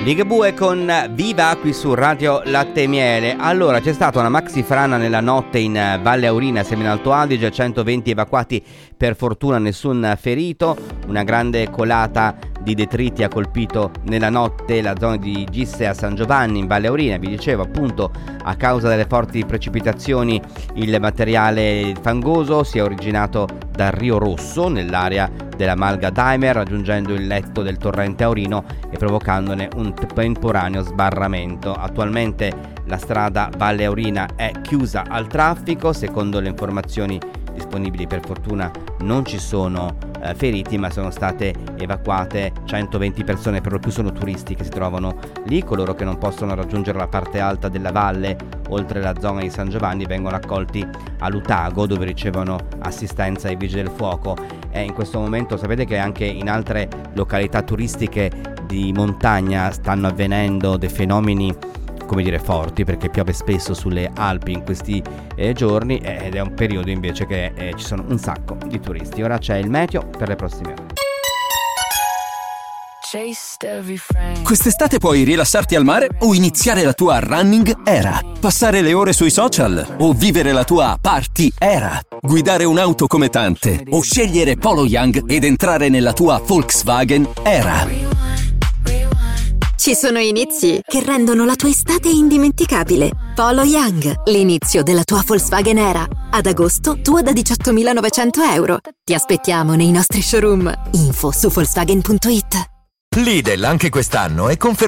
Ligabue con Viva qui su Radio Latte e Miele. Allora, c'è stata una maxi frana nella notte in Valle Aurina, siamo in Alto Adige, 120 evacuati, per fortuna nessun ferito. Una grande colata di detriti ha colpito nella notte la zona di Gisse a San Giovanni in Valle Aurina. Vi dicevo, appunto, a causa delle forti precipitazioni il materiale fangoso si è originato dal Rio Rosso nell'area della Malga Daimier, raggiungendo il letto del torrente Aurino e provocandone un temporaneo sbarramento. Attualmente la strada Valle Aurina è chiusa al traffico. Secondo le informazioni disponibili, per fortuna non ci sono feriti, ma sono state evacuate 120 persone, per lo più sono turisti che si trovano lì. Coloro che non possono raggiungere la parte alta della valle, oltre la zona di San Giovanni, vengono accolti a Lutago, dove ricevono assistenza ai vigili del fuoco. E in questo momento sapete che anche in altre località turistiche di montagna stanno avvenendo dei fenomeni, come dire, forti, perché piove spesso sulle Alpi in questi giorni, ed è un periodo invece che ci sono un sacco di turisti. Ora c'è il meteo per le prossime ore. Quest'estate puoi rilassarti al mare o iniziare la tua running era, passare le ore sui social o vivere la tua party era, guidare un'auto come tante o scegliere Polo Young ed entrare nella tua Volkswagen era. Ci sono inizi che rendono la tua estate indimenticabile. Polo Young, l'inizio della tua Volkswagen era. Ad agosto, tua da 18.900 euro. Ti aspettiamo nei nostri showroom. Info su Volkswagen.it. Lidl anche quest'anno è confermato